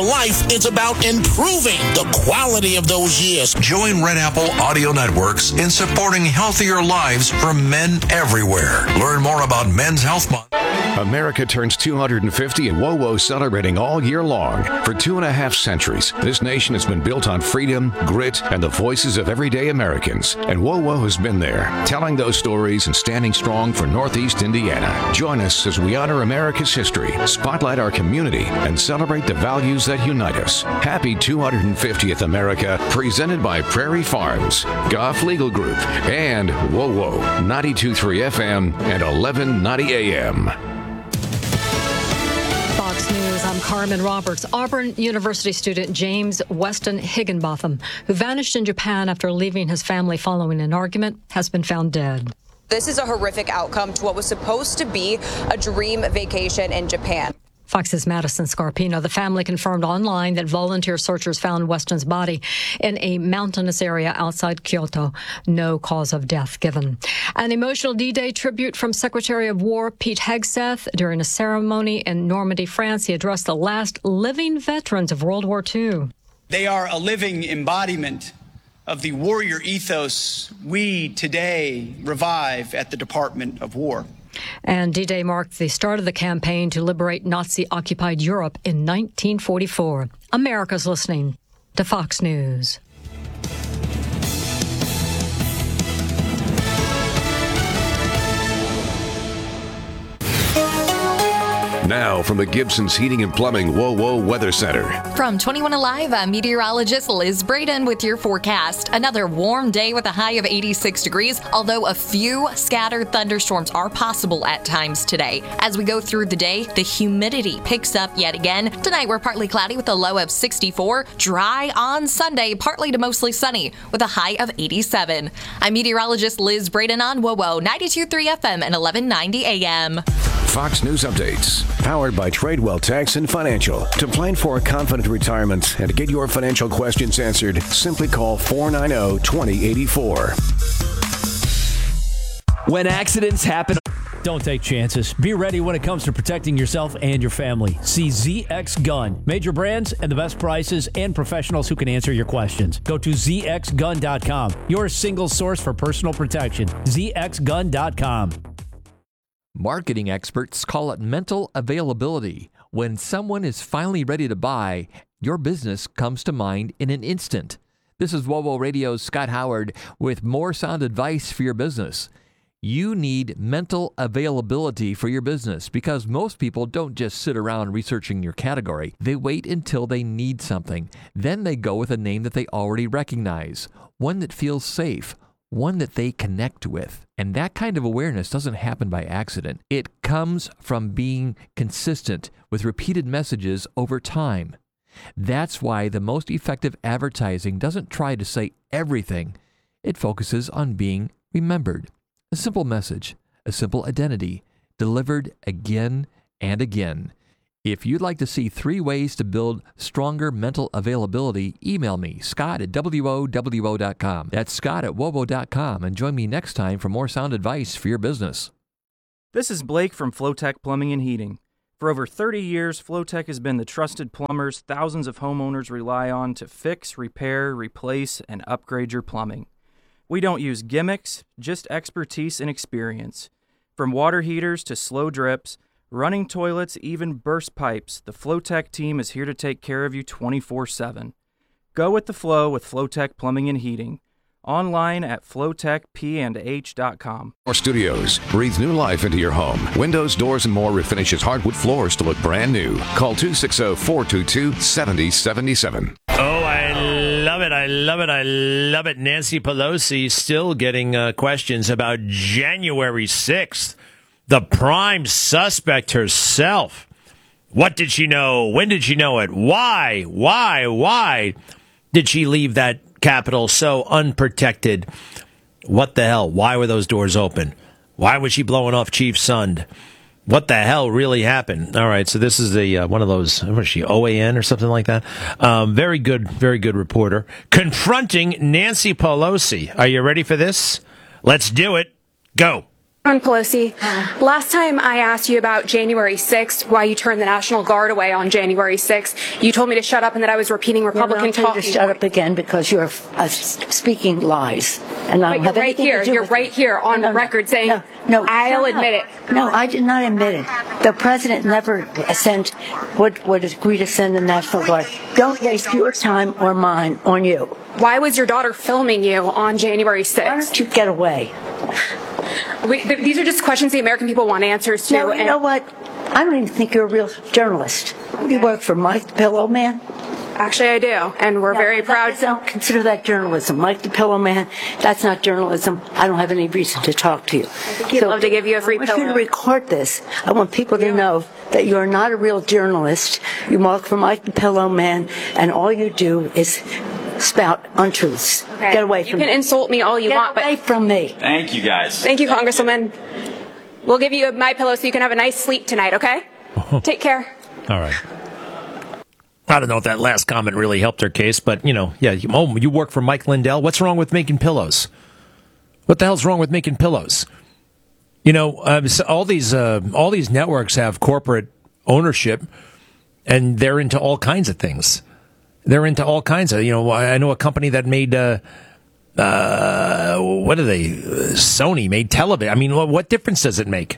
Life is about improving the quality of those years. Join Red Apple Audio Networks in supporting healthier lives for men everywhere. Learn more about Men's Health Month. America turns 250 and WOWO celebrating all year long. For 2.5 centuries, this nation has been built on freedom, grit, and the voices of everyday Americans. And WOWO has been there, telling those stories and standing strong for Northeast Indiana. Join us as we honor America's history, spotlight our community, and celebrate the values that unite us. Happy 250th America, presented by Prairie Farms, Goff Legal Group, and WOWO, 92.3 FM and 1190 AM. Fox News, I'm Carmen Roberts. Auburn University student James Weston Higginbotham, who vanished in Japan after leaving his family following an argument, has been found dead. This is a horrific outcome to what was supposed to be a dream vacation in Japan. Fox's Madison Scarpino. The family confirmed online that volunteer searchers found Weston's body in a mountainous area outside Kyoto. No cause of death given. An emotional D-Day tribute from Secretary of War Pete Hegseth. During a ceremony in Normandy, France, he addressed the last living veterans of World War II. They are a living embodiment of the warrior ethos we today revive at the Department of War. And D-Day marked the start of the campaign to liberate Nazi-occupied Europe in 1944. America's listening to Fox News. Now from the Gibson's Heating and Plumbing WOWO Weather Center. From 21 Alive, I'm meteorologist Liz Braden with your forecast. Another warm day with a high of 86 degrees, although a few scattered thunderstorms are possible at times today. As we go through the day, the humidity picks up yet again. Tonight, we're partly cloudy with a low of 64. Dry on Sunday, partly to mostly sunny with a high of 87. I'm meteorologist Liz Braden on WOWO 92.3 FM and 1190 AM. Fox News Updates, powered by Tradewell Tax and Financial. To plan for a confident retirement and to get your financial questions answered, simply call 490-2084. When accidents happen, don't take chances. Be ready when it comes to protecting yourself and your family. See ZX Gun. Major brands and the best prices and professionals who can answer your questions. Go to zxgun.com. Your single source for personal protection. zxgun.com. Marketing experts call it mental availability. When someone is finally ready to buy, your business comes to mind in an instant. This is WOWO Radio's Scott Howard with more sound advice for your business. You need mental availability for your business because most people don't just sit around researching your category. They wait until they need something. Then they go with a name that they already recognize, one that feels safe, one that they connect with. And that kind of awareness doesn't happen by accident. It comes from being consistent with repeated messages over time. That's why the most effective advertising doesn't try to say everything. It focuses on being remembered. A simple message, a simple identity, delivered again and again. If you'd like to see 3 ways to build stronger mental availability, email me, scott@WOWO.com. That's scott@WOWO.com, and join me next time for more sound advice for your business. This is Blake from Flowtech Plumbing and Heating. For over 30 years, Flowtech has been the trusted plumbers thousands of homeowners rely on to fix, repair, replace, and upgrade your plumbing. We don't use gimmicks, just expertise and experience. From water heaters to slow drips, running toilets, even burst pipes, the Flowtech team is here to take care of you 24/7. Go with the flow with Flowtech Plumbing and Heating. Online at flowtechp&h.com. Our studios breathe new life into your home. Windows, doors, and more refinishes hardwood floors to look brand new. Call 260-422-7077. Oh, I love it. I love it. I love it. Nancy Pelosi still getting questions about January 6th. The prime suspect herself. What did she know? When did she know it? Why did she leave that Capitol so unprotected? What the hell? Why were those doors open? Why was she blowing off Chief Sund? What the hell really happened? All right, so this is one of those, what is she, OAN or something like that? Very good reporter. Confronting Nancy Pelosi. Are you ready for this? Let's do it. Go. Pelosi, last time I asked you about January 6th, why you turned the National Guard away on January 6th, you told me to shut up and that I was repeating Republican talk. To shut up again because you're speaking lies. And I don't have anything to do You're right here on the record saying, no, I'll admit it. No, I did not admit it. The president never would agree to send the National Guard. Don't waste your time or mine on you. Why was your daughter filming you on January 6th? Why don't you get away? These are just questions the American people want answers to. No, you know what? I don't even think you're a real journalist. You work for Mike the Pillow Man? Actually, I do, and we're very proud. Don't consider that journalism. Mike the Pillow Man, that's not journalism. I don't have any reason to talk to you. He'd love to give you a free pillow. I want you to record this. I want people to know that you are not a real journalist. You work for Mike the Pillow Man, and all you do is spout untruths. Okay. Get away from me. You can insult me all you want, but get away from me. Thank you, guys. Thank you, Congresswoman. We'll give you my pillow so you can have a nice sleep tonight, okay? Take care. All right. I don't know if that last comment really helped her case, but, you work for Mike Lindell. What's wrong with making pillows? What the hell's wrong with making pillows? All these networks have corporate ownership, and they're into all kinds of things. They're into all kinds of, I know a company that made, what are they? Sony made television. I mean, what difference does it make?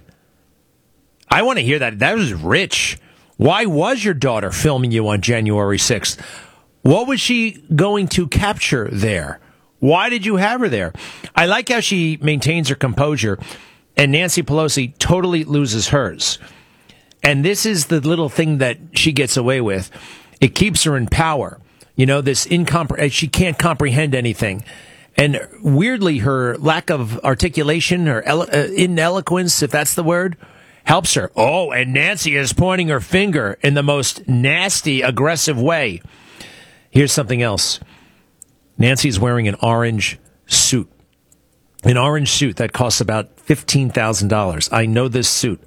I want to hear that. That was rich. Why was your daughter filming you on January 6th? What was she going to capture there? Why did you have her there? I like how she maintains her composure, and Nancy Pelosi totally loses hers. And this is the little thing that she gets away with. It keeps her in power. She can't comprehend anything. And weirdly, her lack of articulation, her ineloquence, if that's the word, helps her. Oh, and Nancy is pointing her finger in the most nasty, aggressive way. Here's something else. Nancy's wearing an orange suit. An orange suit that costs about $15,000. I know this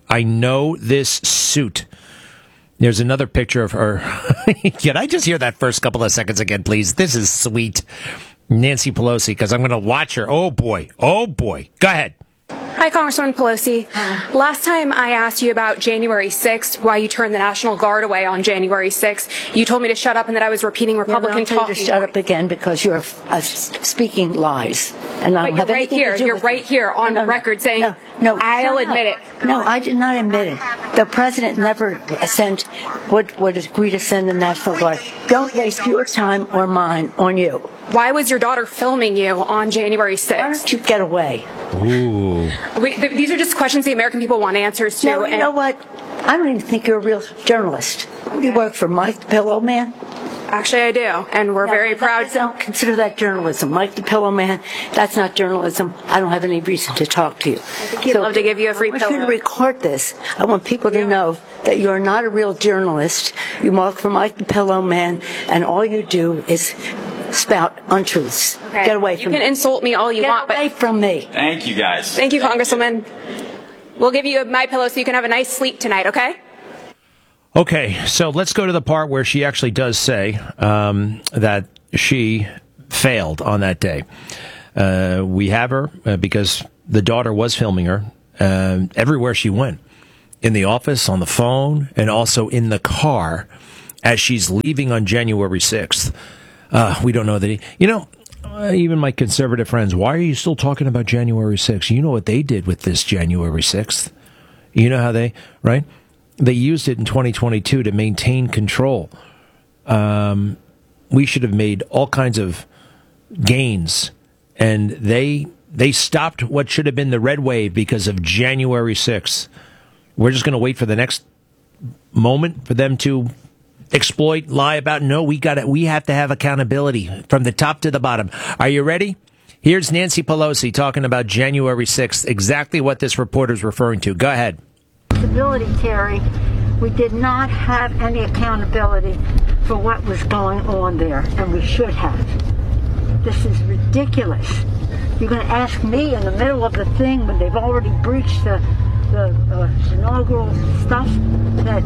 suit. There's another picture of her. Can I just hear that first couple of seconds again, please? This is sweet. Nancy Pelosi, because I'm going to watch her. Oh, boy. Go ahead. Hi, Congresswoman Pelosi. Last time I asked you about January 6th, why you turned the National Guard away on January 6th, you told me to shut up and that I was repeating Republican talk. To shut up again because you're speaking lies. And I don't have anything to do You're right here on the record saying, I'll admit it. No, I did not admit it. The president never would agree to send the National Guard. Don't waste your time or mine on you. Why was your daughter filming you on January 6th? Why don't you get away? Ooh. These are just questions the American people want answers to. No, you know what? I don't even think you're a real journalist. You work for Mike the Pillow Man? Actually, I do, and we're very proud. Don't consider that journalism. Mike the Pillow Man, that's not journalism. I don't have any reason to talk to you. He'd love to give you a free pillow. I want you to record this. I want people to know that you're not a real journalist. You work for Mike the Pillow Man, and all you do is spout untruths. Okay. Get away from me. You can insult me all you want, Get away from me. Thank you, guys. Thank you, Congresswoman. We'll give you my pillow so you can have a nice sleep tonight, okay? Okay, so let's go to the part where she actually does say that she failed on that day. We have her because the daughter was filming her everywhere she went. In the office, on the phone, and also in the car as she's leaving on January 6th. We don't know that even my conservative friends, why are you still talking about January 6th? You know what they did with this January 6th. You know how right? They used it in 2022 to maintain control. We should have made all kinds of gains, and they stopped what should have been the red wave because of January 6th. We're just going to wait for the next moment for them to exploit, lie about. No, we have to have accountability from the top to the bottom. Are you ready? Here's Nancy Pelosi talking about January 6th, exactly what this reporter's referring to. Go ahead. Accountability, Terry. We did not have any accountability for what was going on there, and we should have. This is ridiculous. You're going to ask me in the middle of the thing when they've already breached the inaugural stuff that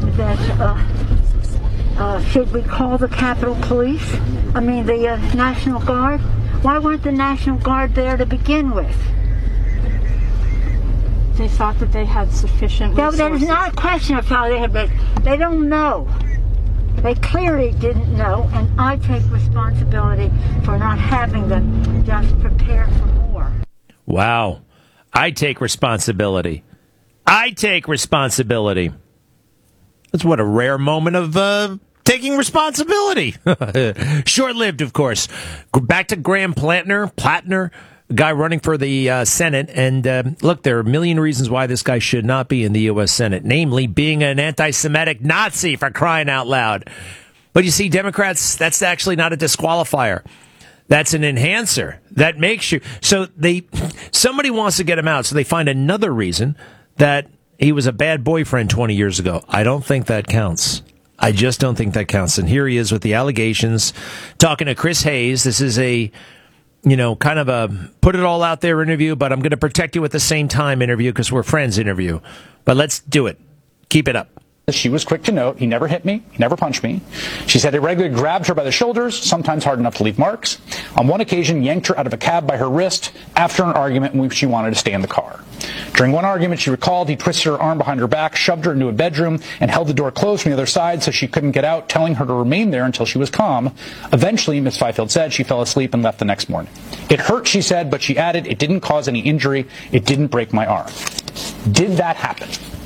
should we call the Capitol Police? I mean, the National Guard? Why weren't the National Guard there to begin with? They thought that they had sufficient resources. No, there's not a question of how they have, but they don't know. They clearly didn't know, and I take responsibility for not having them just prepare for more. Wow. I take responsibility. I take responsibility. That's what a rare moment of taking responsibility. Short-lived, of course. Back to Graham Plattner, guy running for the Senate. And look, there are a million reasons why this guy should not be in the U.S. Senate, namely being an anti-Semitic Nazi, for crying out loud. But you see, Democrats, that's actually not a disqualifier. That's an enhancer. That makes you... So somebody wants to get him out, so they find another reason that he was a bad boyfriend 20 years ago. I don't think that counts. I just don't think that counts. And here he is with the allegations, talking to Chris Hayes. This is a... kind of a put it all out there interview, but I'm going to protect you at the same time interview because we're friends interview. But let's do it. Keep it up. She was quick to note he never hit me, he never punched me. She said he regularly grabbed her by the shoulders, sometimes hard enough to leave marks. On one occasion, yanked her out of a cab by her wrist after an argument in which she wanted to stay in the car. During one argument, she recalled he twisted her arm behind her back, shoved her into a bedroom, and held the door closed from the other side so she couldn't get out, telling her to remain there until she was calm. Eventually, Ms. Fifield said she fell asleep and left the next morning. It hurt, she said, but she added, it didn't cause any injury. It didn't break my arm. Did that happen?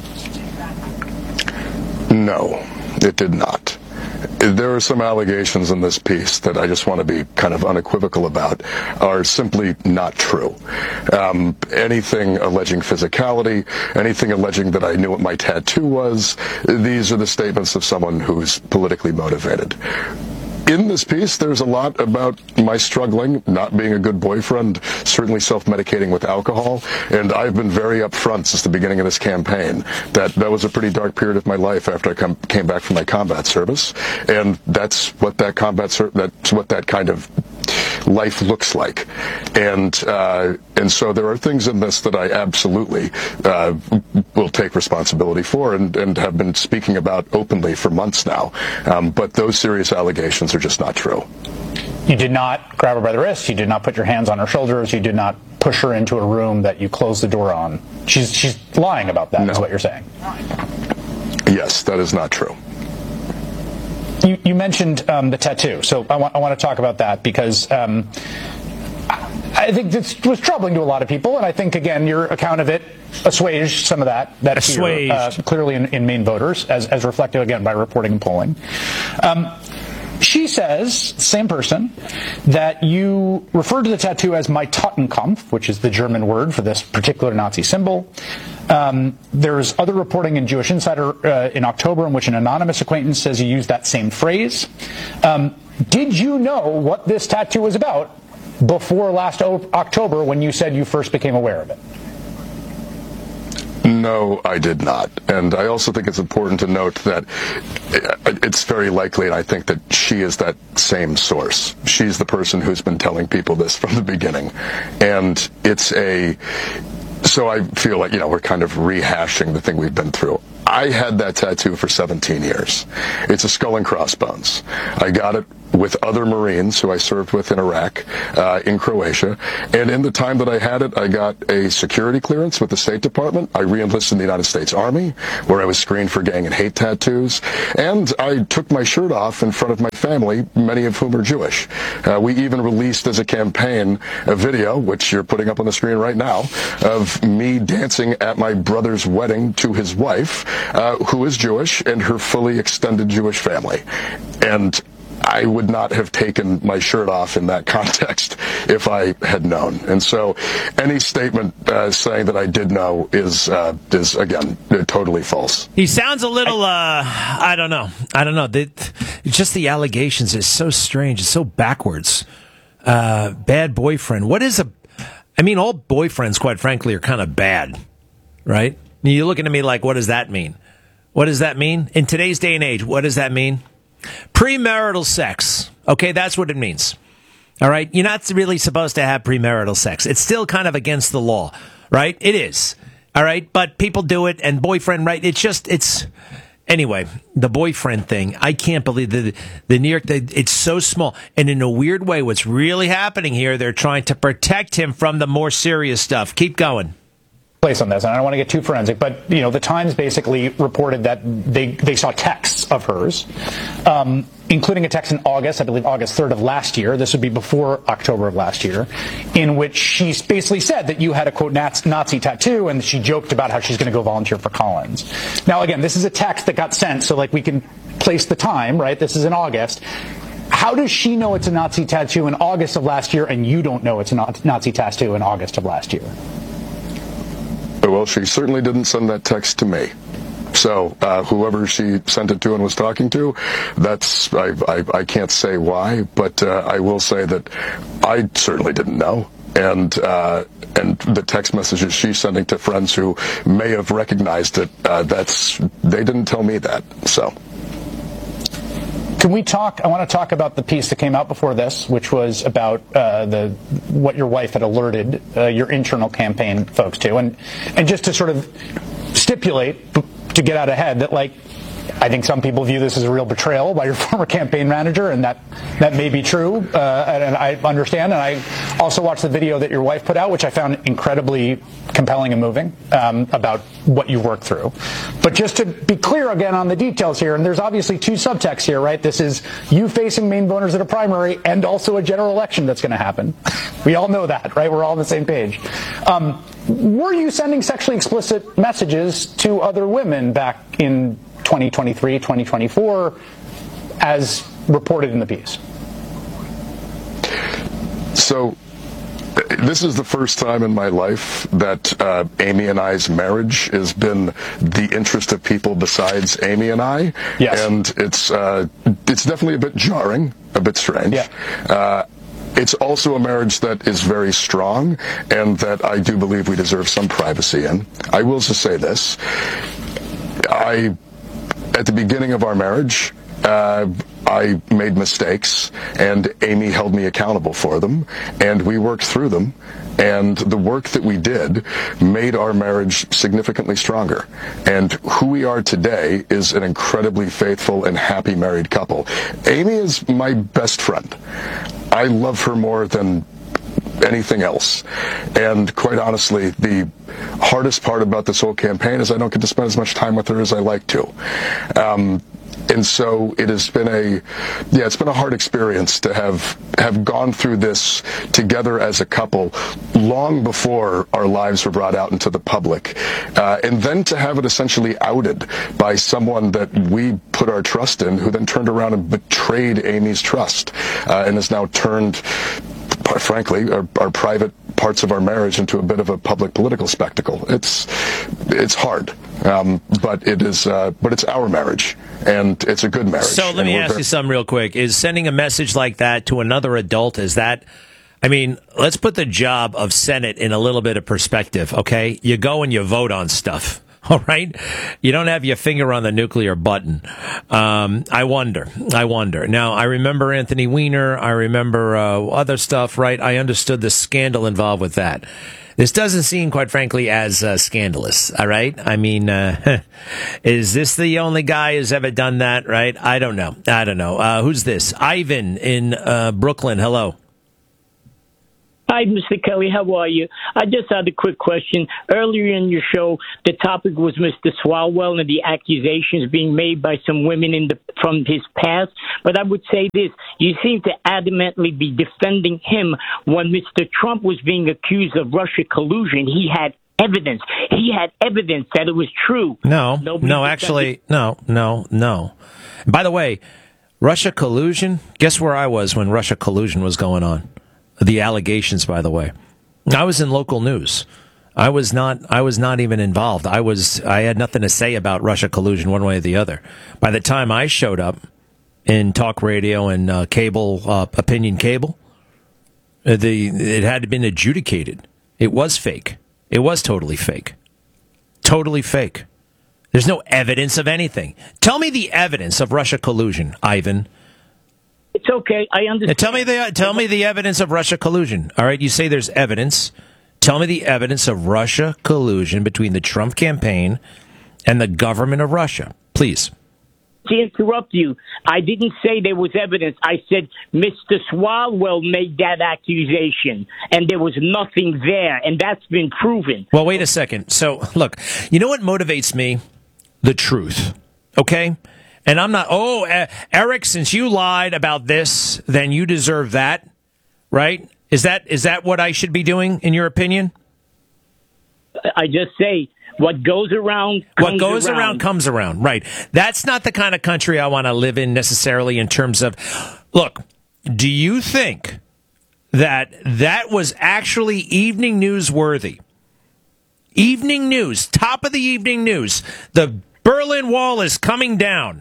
No, it did not. There are some allegations in this piece that I just want to be kind of unequivocal about are simply not true. Anything alleging physicality, anything alleging that I knew what my tattoo was, these are the statements of someone who's politically motivated. In this piece, there's a lot about my struggling, not being a good boyfriend, certainly self-medicating with alcohol, and I've been very upfront since the beginning of this campaign that was a pretty dark period of my life after I came back from my combat service, and that's what that kind of life looks like. And so there are things in this that I absolutely will take responsibility for and have been speaking about openly for months now. But those serious allegations are just not true. You did not grab her by the wrist. You did not put your hands on her shoulders. You did not push her into a room that you closed the door on. She's lying about that, is what you're saying. Yes, that is not true. You mentioned the tattoo, so I want to talk about that because I think this was troubling to a lot of people, and I think, again, your account of it assuaged some of that fear, clearly in Maine voters, as reflected, again, by reporting and polling. She says, same person, that you referred to the tattoo as my Totenkampf, which is the German word for this particular Nazi symbol. There's other reporting in Jewish Insider in October in which an anonymous acquaintance says you used that same phrase. Did you know what this tattoo was about before last October when you said you first became aware of it? No, I did not. And I also think it's important to note that it's very likely, and I think that she is that same source. She's the person who's been telling people this from the beginning. And so I feel like, we're kind of rehashing the thing we've been through. I had that tattoo for 17 years. It's a skull and crossbones. I got it with other Marines who I served with in Iraq, in Croatia. And in the time that I had it, I got a security clearance with the State Department. I re-enlisted in the United States Army, where I was screened for gang and hate tattoos. And I took my shirt off in front of my family, many of whom are Jewish. We even released as a campaign a video, which you're putting up on the screen right now, of me dancing at my brother's wedding to his wife, who is Jewish, and her fully extended Jewish family. And I would not have taken my shirt off in that context if I had known. And so any statement saying that I did know is again, totally false. He sounds a little, I don't know. Just the allegations is so strange. It's so backwards. Bad boyfriend. All boyfriends, quite frankly, are kind of bad, right? You're looking at me like, what does that mean? What does that mean? In today's day and age, what does that mean? Premarital sex. Okay, that's what it means. All right? You're not really supposed to have premarital sex. It's still kind of against the law, right? It is. All right? But people do it, and boyfriend, right? Anyway, the boyfriend thing, I can't believe the New York, it's so small. And in a weird way, what's really happening here, they're trying to protect him from the more serious stuff. Keep going. place on this, and I don't want to get too forensic, but the Times basically reported that they saw texts of hers, including a text in August, I believe August 3rd of last year. This would be before October of last year, in which she basically said that you had a, quote, Nazi tattoo, and she joked about how she's going to go volunteer for Collins. Now, again, this is a text that got sent, so we can place the time, right? This is in August. How does she know it's a Nazi tattoo in August of last year, and you don't know it's a Nazi tattoo in August of last year? Well, she certainly didn't send that text to me. So whoever she sent it to and was talking to, I can't say why, but I will say that I certainly didn't know. And the text messages she's sending to friends who may have recognized it, they didn't tell me that. So. Can we talk? I want to talk about the piece that came out before this, which was about what your wife had alerted your internal campaign folks to, and just to sort of stipulate, to get out ahead, that I think some people view this as a real betrayal by your former campaign manager, and that may be true, and I understand. And I also watched the video that your wife put out, which I found incredibly compelling and moving, about what you've worked through. But just to be clear again on the details here, and there's obviously two subtexts here, right? This is you facing Maine voters at a primary and also a general election that's going to happen. We all know that, right? We're all on the same page. Were you sending sexually explicit messages to other women back in 2023, 2024, as reported in the piece? So this is the first time in my life that Amy and I's marriage has been the interest of people besides Amy and I. Yes. And it's definitely a bit jarring, a bit strange. Yeah. It's also a marriage that is very strong and that I do believe we deserve some privacy in. I will just say this. At the beginning of our marriage, I made mistakes, and Amy held me accountable for them, and we worked through them, and the work that we did made our marriage significantly stronger. And who we are today is an incredibly faithful and happy married couple. Amy is my best friend. I love her more than anything else. And quite honestly, the hardest part about this whole campaign is I don't get to spend as much time with her as I like to. And so it has been it's been a hard experience to have gone through this together as a couple long before our lives were brought out into the public. And then to have it essentially outed by someone that we put our trust in, who then turned around and betrayed Amy's trust, and has now turned, frankly, our private parts of our marriage into a bit of a public political spectacle. It's hard, but it's our marriage, and it's a good marriage. So let me ask you something real quick. Is sending a message like that to another adult, let's put the job of Senate in a little bit of perspective, okay? You go and you vote on stuff. All right. You don't have your finger on the nuclear button. I wonder. Now, I remember Anthony Weiner. I remember other stuff, right? I understood the scandal involved with that. This doesn't seem, quite frankly, as scandalous. All right. Is this the only guy who's ever done that? Right. I don't know. Who's this? Ivan in Brooklyn. Hello. Hi, Mr. Kelly. How are you? I just had a quick question. Earlier in your show, the topic was Mr. Swalwell and the accusations being made by some women from his past. But I would say this. You seem to adamantly be defending him when Mr. Trump was being accused of Russia collusion. He had evidence. He had evidence that it was true. No. By the way, Russia collusion, guess where I was when Russia collusion was going on? The allegations, by the way. I was in local news. I was not even involved. I had nothing to say about Russia collusion one way or the other. By the time I showed up in talk radio and cable, opinion cable, it had been adjudicated. It was fake. It was totally fake. Totally fake. There's no evidence of anything. Tell me the evidence of Russia collusion, Ivan. It's okay. I understand. Tell me the evidence of Russia collusion. All right, you say there's evidence. Tell me the evidence of Russia collusion between the Trump campaign and the government of Russia, please. to interrupt you. I didn't say there was evidence. I said Mr. Swalwell made that accusation, and there was nothing there, and that's been proven. Well, wait a second. So, look, you know what motivates me? The truth. Okay? And I'm not, Eric, since you lied about this, then you deserve that, right? Is that what I should be doing, in your opinion? I just say what goes around comes around. Right. That's not the kind of country I want to live in necessarily in terms of, look, do you think that was actually evening news worthy? Evening news, top of the evening news. The Berlin Wall is coming down.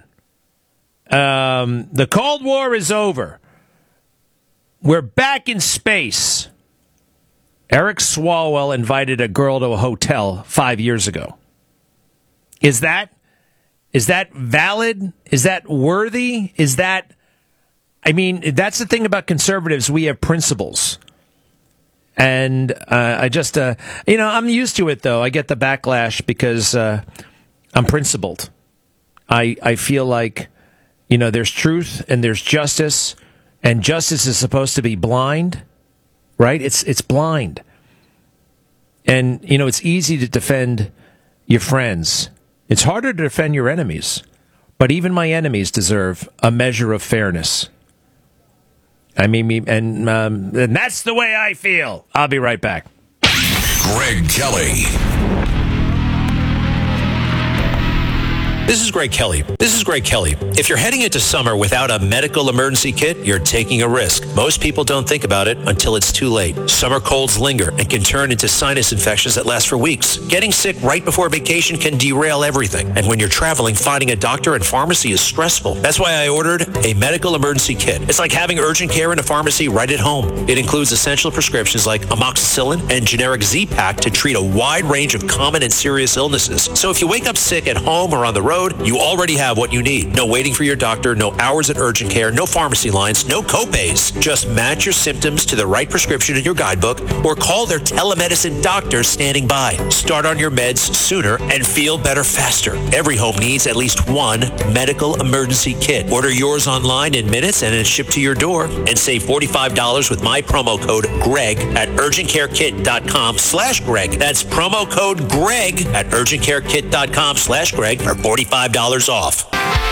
The Cold War is over. We're back in space. Eric Swalwell invited a girl to a hotel 5 years ago. Is that valid? Is that worthy? That's the thing about conservatives. We have principles. And I'm used to it, though. I get the backlash because I'm principled. I feel like, there's truth and there's justice, and justice is supposed to be blind. Right? It's blind. And, it's easy to defend your friends. It's harder to defend your enemies. But even my enemies deserve a measure of fairness. And that's the way I feel. I'll be right back. Greg Kelly. This is Greg Kelly. If you're heading into summer without a medical emergency kit, you're taking a risk. Most people don't think about it until it's too late. Summer colds linger and can turn into sinus infections that last for weeks. Getting sick right before vacation can derail everything. And when you're traveling, finding a doctor and pharmacy is stressful. That's why I ordered a medical emergency kit. It's like having urgent care in a pharmacy right at home. It includes essential prescriptions like amoxicillin and generic Z-Pak to treat a wide range of common and serious illnesses. So if you wake up sick at home or on the road, you already have what you need. No waiting for your doctor, no hours at urgent care, no pharmacy lines, no copays. Just match your symptoms to the right prescription in your guidebook or call their telemedicine doctors standing by. Start on your meds sooner and feel better faster. Every home needs at least one medical emergency kit. Order yours online in minutes and it's shipped to your door. And save $45 with my promo code GREG at urgentcarekit.com/Greg. That's promo code GREG at urgentcarekit.com/Greg for $45 off.